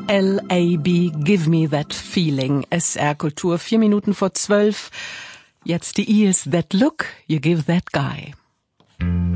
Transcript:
L.A.B. Give Me That Feeling. SR Kultur, 4 Minuten vor 12. Jetzt die Ears That Look, You Give That Guy.